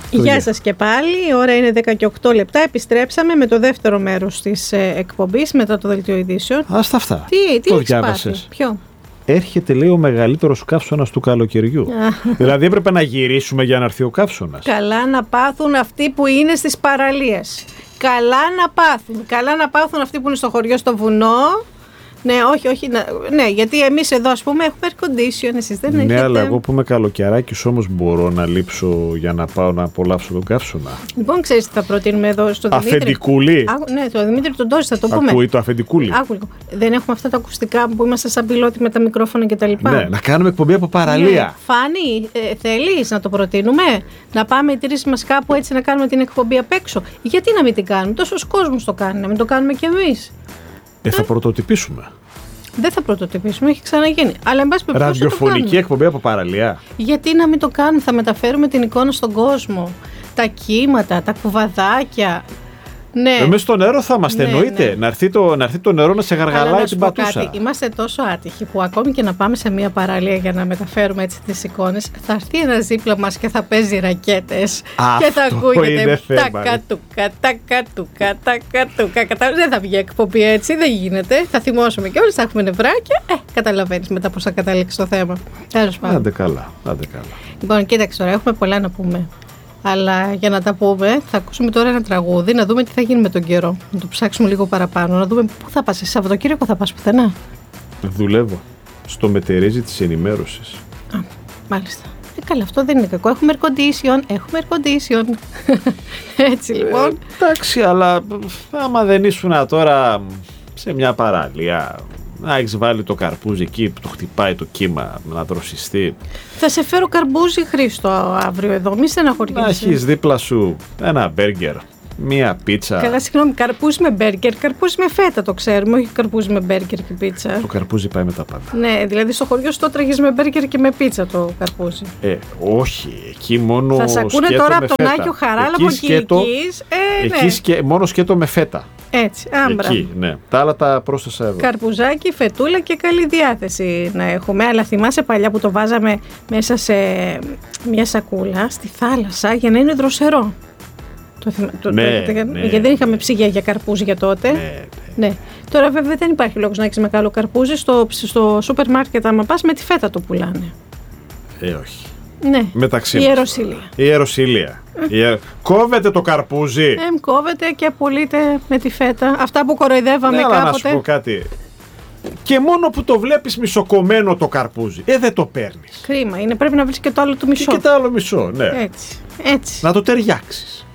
Γεια σας και πάλι, η ώρα είναι 10 και 8 λεπτά. Επιστρέψαμε με το δεύτερο μέρος της εκπομπής μετά το δελτίο ειδήσεων. Άστα αυτά. Τι έχεις πάθει? Ποιο? Έρχεται, λέει, ο μεγαλύτερος καύσωνας του καλοκαιριού. Δηλαδή έπρεπε να γυρίσουμε για να έρθει ο καύσωνας. Καλά να πάθουν αυτοί που είναι στις παραλίες. Καλά να πάθουν αυτοί που είναι στο χωριό, στο βουνό. Ναι, όχι. Ναι, γιατί εμείς εδώ, ας πούμε, έχουμε air condition, εσείς δεν έχετε. Ναι, αλλά εγώ που είμαι καλοκαιράκης όμως μπορώ να λείψω για να πάω να απολαύσω τον καύσωνα. Λοιπόν, ξέρεις τι θα προτείνουμε εδώ στο Δημήτρη? Αφεντικούλη. Ναι, το Δημήτρη τον Τόση θα το πούμε. Ακούει το αφεντικούλη. Δεν έχουμε αυτά τα ακουστικά που είμαστε σαν πιλότοι με τα μικρόφωνα κτλ. Ναι, να κάνουμε εκπομπή από παραλία. Ναι. Φάνη, θέλεις να το προτείνουμε? Να πάμε οι τρεις μας κάπου έτσι να κάνουμε την εκπομπή απ' έξω? Γιατί να μην την κάνουμε? Τόσος κόσμος το κάνει, να μην το κάνουμε κι εμείς. Θα πρωτοτυπήσουμε. Δεν θα πρωτοτυπήσουμε, έχει ξαναγίνει. Αλλά εν πάση περιπτώσει. Ραδιοφωνική εκπομπή από παραλία. Γιατί να μην το κάνουμε? Θα μεταφέρουμε την εικόνα στον κόσμο. Τα κύματα, τα κουβαδάκια. Ναι. Εμείς στο νερό θα είμαστε, ναι, εννοείται. Ναι. Να έρθει το νερό να σε γαργαλάει την πατούσα. Κάτι. Είμαστε τόσο άτυχοι που ακόμη και να πάμε σε μια παραλία για να μεταφέρουμε έτσι τις εικόνες, θα έρθει ένας δίπλα μας και θα παίζει ρακέτες. Και θα ακούγεται τακατούκα. Δεν θα βγει εκπομπή έτσι, δεν γίνεται. Θα θυμώσουμε και όλοι, θα έχουμε νευράκια. Καταλαβαίνεις μετά πώς θα καταλήξει το θέμα. Τέλος πάντων. Άντε καλά. Λοιπόν, κοίταξε τώρα, έχουμε πολλά να πούμε. Αλλά για να τα πούμε, θα ακούσουμε τώρα ένα τραγούδι, να δούμε τι θα γίνει με τον καιρό. Να το ψάξουμε λίγο παραπάνω, να δούμε πού θα πας. Σαββατοκύριακο θα πας πουθενά? Δουλεύω στο μετερίζει της ενημέρωσης. Μάλιστα. Καλά, αυτό δεν είναι κακό. Έχουμε air condition. Έτσι λοιπόν. Εντάξει, αλλά άμα δεν ήσουν τώρα σε μια παραλία, να έχεις βάλει το καρπούζι εκεί που το χτυπάει το κύμα να δροσιστεί. Θα σε φέρω καρπούζι, Χρήστο, αύριο εδώ. Μη στεναχωριέσαι. Να έχεις δίπλα σου ένα μπέργκερ, μία πίτσα. Καλά, συγγνώμη, καρπούζι με μπέργκερ, καρπούζι με φέτα το ξέρουμε, όχι καρπούζι με μπέργκερ και πίτσα. Το καρπούζι πάει με τα πάντα. Ναι, δηλαδή στο χωριό σου το τρέχεις με μπέργκερ και με πίτσα το καρπούζι. Όχι, εκεί μόνο. Θα σε ακούνε τώρα από τον Άκιο Χαράλαμπο και εκεί μόνο σκέτο με φέτα. Έτσι, άμπρα. Εκεί, ναι. Τα άλλα τα πρόσθεσα εδώ. Καρπουζάκι, φετούλα και καλή διάθεση να έχουμε. Αλλά θυμάσαι παλιά που το βάζαμε μέσα σε μια σακούλα στη θάλασσα για να είναι δροσερό. Γιατί δεν είχαμε ψυγεία για καρπούζια τότε. Ναι. Τώρα βέβαια δεν υπάρχει λόγος να έχεις μεγάλο καρπούζι. Στο σούπερ μάρκετ άμα πας με τη φέτα το πουλάνε. Όχι. Ναι. Μεταξύ η Ιεροσήλια. Κόβεται το καρπούζι. Κόβεται και πουλείται με τη φέτα. Αυτά που κοροϊδεύαμε κάποτε. Να σου πω κάτι. Και μόνο που το βλέπεις μισοκομμένο το καρπούζι, δεν το παίρνεις. Κρίμα είναι. Πρέπει να βρεις και το άλλο του μισό. Και το άλλο μισό, ναι. Έτσι. Να το ταιριάξεις.